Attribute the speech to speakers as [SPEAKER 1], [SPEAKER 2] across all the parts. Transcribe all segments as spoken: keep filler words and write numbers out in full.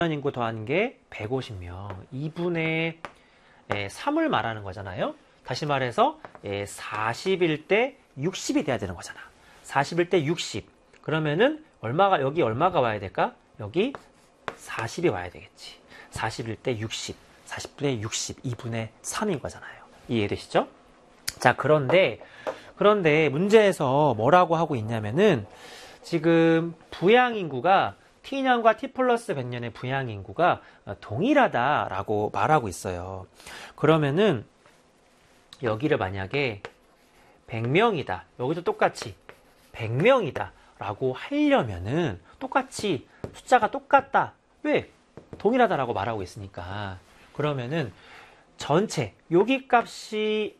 [SPEAKER 1] 인구 더하는 게 백오십 명. 이분의 삼을 말하는 거잖아요. 다시 말해서 사십일 대 육십이 돼야 되는 거잖아. 사십일 대 육십. 그러면은 얼마가 여기 얼마가 와야 될까? 여기 사십이 와야 되겠지. 사십일 대 육십. 사십 대 육십. 이분의 삼인 거잖아요. 이해되시죠? 자, 그런데 그런데 문제에서 뭐라고 하고 있냐면은 지금 부양인구가 T년과 T 플러스 백 년의 부양인구가 동일하다라고 말하고 있어요. 그러면은 여기를 만약에 백 명이다. 여기도 똑같이 백 명이다 라고 하려면은 똑같이 숫자가 똑같다. 왜? 동일하다라고 말하고 있으니까. 그러면은 전체 여기 값이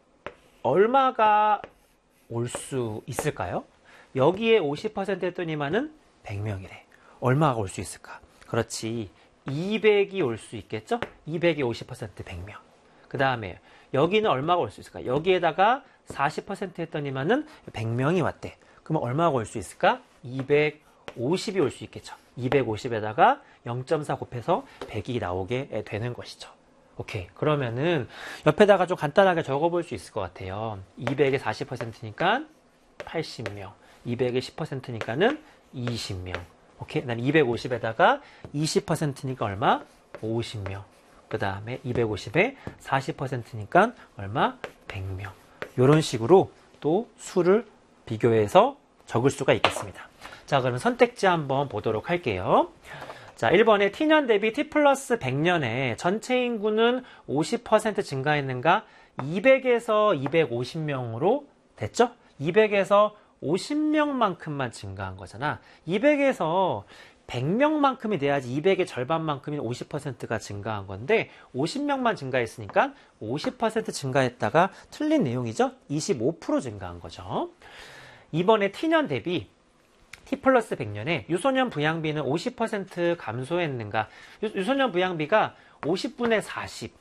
[SPEAKER 1] 얼마가 올 수 있을까요? 여기에 오십 퍼센트 했더니만은 백 명이래. 얼마가 올 수 있을까? 그렇지. 이백이 올 수 있겠죠? 이백이 오십 퍼센트 백 명. 그 다음에 여기는 얼마가 올 수 있을까? 여기에다가 사십 퍼센트 했더니만은 백 명이 왔대. 그러면 얼마가 올 수 있을까? 이백오십이 올 수 있겠죠. 이백오십에다가 영 점 사 곱해서 백이 나오게 되는 것이죠. 오케이. 그러면은 옆에다가 좀 간단하게 적어볼 수 있을 것 같아요. 이백의 사십 퍼센트니까 팔십 명. 이백의 십 퍼센트니까는 이십 명. 오케이. 난 이백오십에다가 이십 퍼센트니까 얼마? 오십 명. 그 다음에 이백오십에 사십 퍼센트니까 얼마? 백 명. 이런 식으로 또 수를 비교해서 적을 수가 있겠습니다. 자, 그럼 선택지 한번 보도록 할게요. 자, 일 번에 T년 대비 T 플러스 백 년에 전체 인구는 오십 퍼센트 증가했는가? 이백에서 이백오십 명으로 됐죠? 이백에서 오십 명만큼만 증가한 거잖아. 이백에서 백 명만큼이 돼야지 이백의 절반만큼인 오십 퍼센트가 증가한 건데 오십 명만 증가했으니까 오십 퍼센트 증가했다가 틀린 내용이죠? 이십오 퍼센트 증가한 거죠. 이번에 T년 대비 T 플러스 백 년에 유소년 부양비는 오십 퍼센트 감소했는가? 유소년 부양비가 오십분의 사십,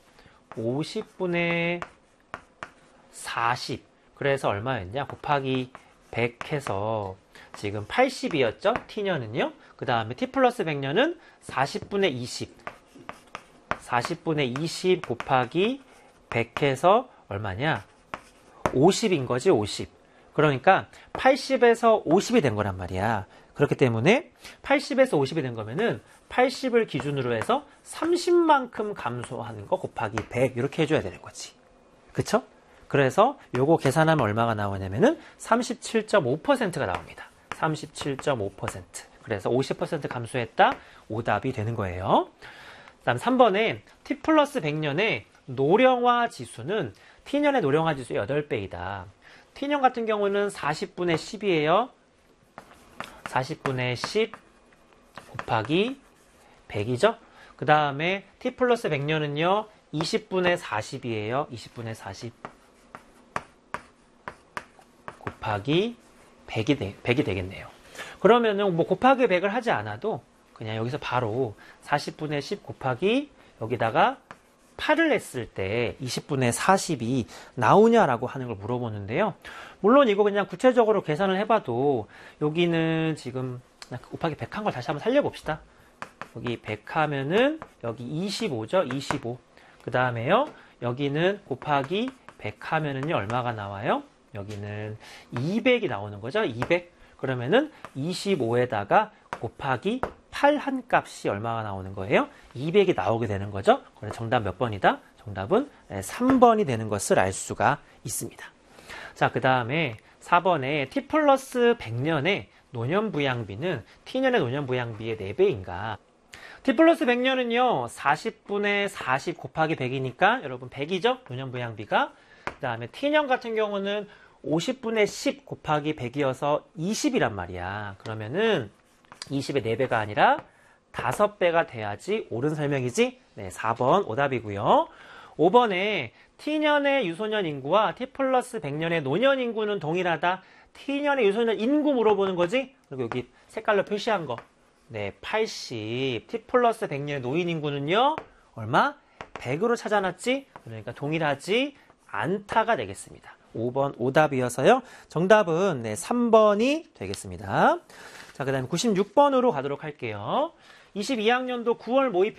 [SPEAKER 1] 오십분의 사십. 그래서 얼마였냐? 곱하기 백 해서 지금 팔십이었죠? T년은요. 그 다음에 T 플러스 백 년은 사십분의 이십. 사십분의 이십 곱하기 백 해서 얼마냐? 오십인 거지, 오십. 그러니까 팔십에서 오십이 된 거란 말이야. 그렇기 때문에 팔십에서 오십이 된 거면은 팔십을 기준으로 해서 삼십만큼 감소하는 거 곱하기 백 이렇게 해줘야 되는 거지. 그쵸? 그래서 요거 계산하면 얼마가 나오냐면은 삼십칠 점 오 퍼센트가 나옵니다. 삼십칠 점 오 퍼센트. 그래서 오십 퍼센트 감소했다. 오답이 되는 거예요. 다음 삼 번에 T 플러스 백 년의 노령화 지수는 T년의 노령화 지수 여덟 배이다. T년 같은 경우는 사십분의 십이에요. 사십분의 십 곱하기 백이죠. 그 다음에 T 플러스 백 년은요. 이십분의 사십이에요. 이십분의 사십 곱하기 백이, 되, 백이 되겠네요. 그러면은 뭐 곱하기 백을 하지 않아도 그냥 여기서 바로 사십분의 십 곱하기 여기다가 팔을 했을 때 이십분의 사십이 나오냐라고 하는 걸 물어보는데요. 물론 이거 그냥 구체적으로 계산을 해봐도 여기는 지금 곱하기 백 한 걸 다시 한번 살려봅시다. 여기 백 하면은 여기 이십오죠. 이십오. 그 다음에요. 여기는 곱하기 백 하면은요. 얼마가 나와요? 여기는 이백이 나오는 거죠. 이백. 그러면은 이십오에다가 곱하기 팔 한 값이 얼마가 나오는 거예요? 이백이 나오게 되는 거죠. 그래서 정답 몇 번이다? 정답은 삼 번이 되는 것을 알 수가 있습니다. 자, 그 다음에 사 번에 T 플러스 백 년의 노년부양비는 T년의 노년부양비의 네 배인가? T 플러스 백 년은요, 사십분의 사십 곱하기 백이니까 여러분 백이죠? 노년부양비가. 그 다음에 T년 같은 경우는 오십분의 십 곱하기 백이어서 이십이란 말이야. 그러면은 이십의 네 배가 아니라 다섯 배가 돼야지 옳은 설명이지? 네, 사 번 오답이고요. 오 번에 T년의 유소년 인구와 T 플러스 백 년의 노년 인구는 동일하다. T년의 유소년 인구 물어보는 거지? 그리고 여기 색깔로 표시한 거. 네, 팔십. T 플러스 백 년의 노인 인구는요? 얼마? 백으로 찾아놨지? 그러니까 동일하지 않다가 되겠습니다. 오 번 오답이어서요. 정답은 네, 삼 번이 되겠습니다. 자, 그 다음에 구십육 번으로 가도록 할게요. 이십이 학년도 구월 모의